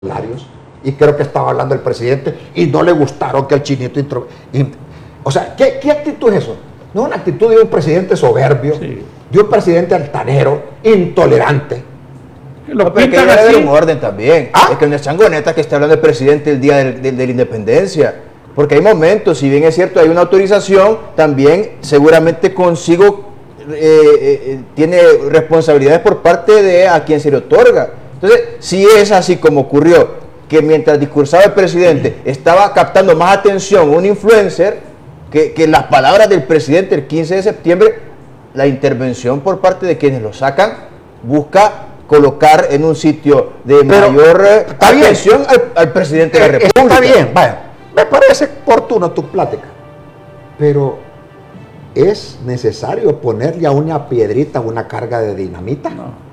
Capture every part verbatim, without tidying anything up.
y creo que estaba hablando el presidente y no le gustaron que el chinito intro, in, o sea, ¿qué, ¿qué actitud es eso? No es una actitud de un presidente soberbio, sí, de un presidente altanero, intolerante. Lo no, pero que debe haber un orden también. ¿Ah? Es que no es changoneta que esté hablando el presidente el día de, de, de la independencia, porque hay momentos, si bien es cierto hay una autorización, también seguramente consigo eh, eh, tiene responsabilidades por parte de a quien se le otorga. Entonces, si es así como ocurrió, que mientras discursaba el presidente estaba captando más atención un influencer que, que las palabras del presidente el quince de septiembre, la intervención por parte de quienes lo sacan busca colocar en un sitio de Pero, mayor atención al, al presidente de la República. Está bien, vaya, me parece oportuno tu plática, pero ¿es necesario ponerle a una piedrita una carga de dinamita? No.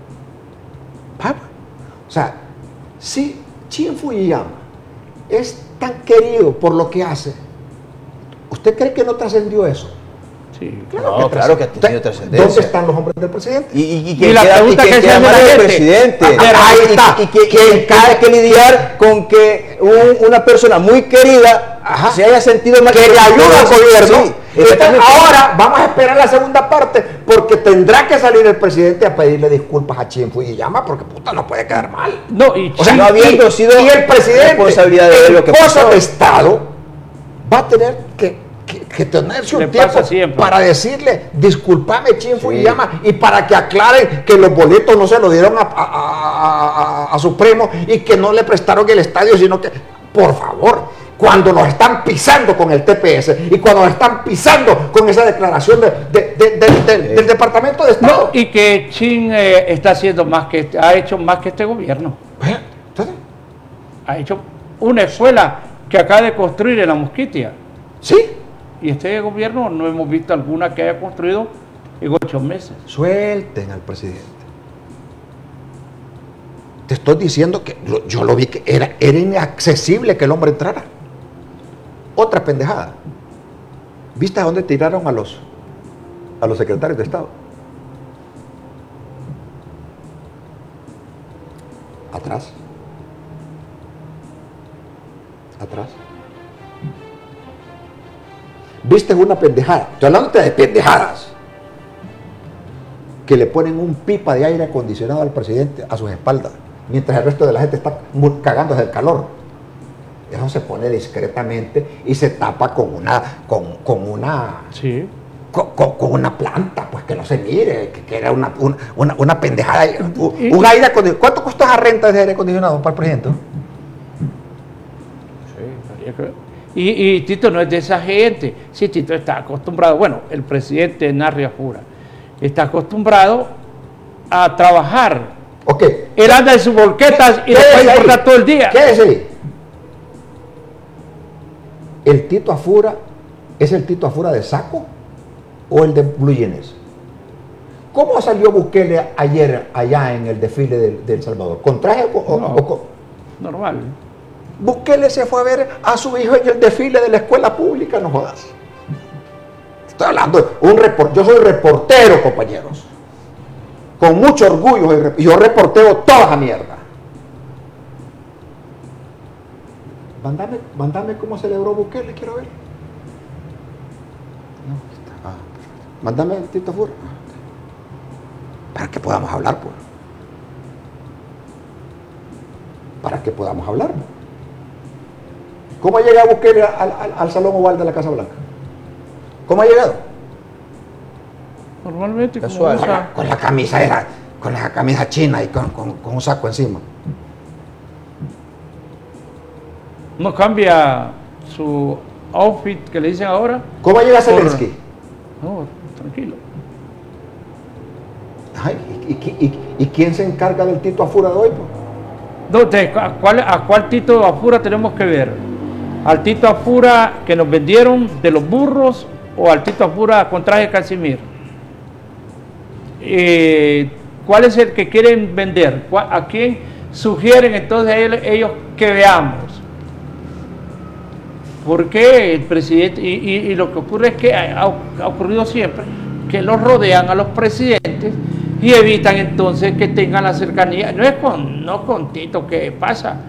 O sea, si Chin Fujiyama es tan querido por lo que hace, ¿usted cree que no trascendió eso? Sí, claro, no, que, claro que ha tenido trascendencia. ¿Dónde están los hombres del presidente? Y, y, y, y la pregunta que se llama el presidente. Ahí está. Y, y, y, que, y que hay que lidiar con que un, una persona muy querida Ajá. se haya sentido mal. Que le ayuda al gobierno. Sí, Entonces, ahora vamos a esperar la segunda parte, porque tendrá que salir el presidente a pedirle disculpas a Chin Fujiyama, porque puta no puede quedar mal. No, y, o sea, no habiendo y, sido y el presidente, responsabilidad de el lo que cosa pasó. de Estado, va a tener que Que, que tenerse un tiempo para decirle disculpame Chin sí. Fujiyama, y para que aclaren que los boletos no se los dieron a, a, a, a, a su primo y que no le prestaron el estadio, sino que, por favor, cuando nos están pisando con el T P S y cuando nos están pisando con esa declaración de, de, de, de, de, de, del Departamento de Estado. No, y que Chin eh, está haciendo más que, ha hecho más que este gobierno. ¿Eh? ¿Entonces? Ha hecho una escuela que acaba de construir en La Mosquitia. Sí. Y este gobierno no hemos visto alguna que haya construido en ocho meses. Suelten al presidente. Te estoy diciendo que lo, yo lo vi que era, era inaccesible que el hombre entrara. Otra pendejada. ¿Viste a dónde tiraron a los, a los secretarios de Estado? Atrás. Atrás. ¿Viste una pendejada? Estoy hablando de pendejadas. Que le ponen un pipa de aire acondicionado al presidente a sus espaldas, mientras el resto de la gente está cagándose del calor. Eso se pone discretamente y se tapa con una, con, con una, sí. con, con, con una planta, pues que no se mire, que, que era una, una, una, una pendejada. Un, un aire acondicionado. ¿Cuánto cuesta esa renta de aire acondicionado para el presidente? Sí, habría que... Y, y Tito no es de esa gente. Sí, Tito está acostumbrado, bueno, el presidente Narria Jura está acostumbrado a trabajar. Ok. Él anda en sus volquetas y le puede importar todo el día. ¿Qué es ahí? ¿El Tito Afura es el Tito Afura de saco o el de Blue Jeans? ¿Cómo salió Bukele ayer allá en el desfile de, de El Salvador? ¿Con traje o, no, o con...? Normal. Bukele se fue a ver a su hijo en el desfile de la escuela pública, no jodas. Estoy hablando, un report, yo soy reportero, compañeros. Con mucho orgullo, yo reporteo toda la mierda. Mándame, mándame cómo celebró Bukele, quiero ver. No, está. Ah, mándame el Tito Fura. Para que podamos hablar, pues. Para que podamos hablar, pues. ¿Cómo ha llegado Bukele al, al, al Salón Oval de la Casa Blanca? ¿Cómo ha llegado? Normalmente con, la, con la camisa era, con la camisa china y con, con, con un saco encima. ¿No cambia su outfit que le dicen ahora? ¿Cómo llega Zelensky? No, tranquilo. Ay, ¿y, y, y, ¿Y quién se encarga del Tito Afura de hoy? Pues? No, de, ¿a, cuál, ¿A cuál Tito Afura tenemos que ver? ¿Al Tito Afura que nos vendieron de los burros o al Tito Afura con traje Casimir? Eh, ¿Cuál es el que quieren vender? ¿A quién sugieren entonces ellos que veamos? Porque el presidente, y, y, y lo que ocurre es que ha, ha ocurrido siempre, que los rodean a los presidentes y evitan entonces que tengan la cercanía. No es con, no con Tito que pasa,